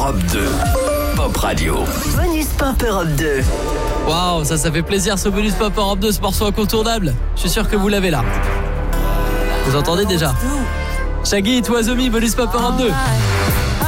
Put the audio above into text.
Europe 2. Pop Radio. Bonus Pop Europe 2. Waouh, ça fait plaisir ce bonus Pop Europe 2, ce morceau incontournable. Je suis sûr que vous l'avez là. Vous entendez déjà Shaggy, It Was Me, bonus Pop Europe 2.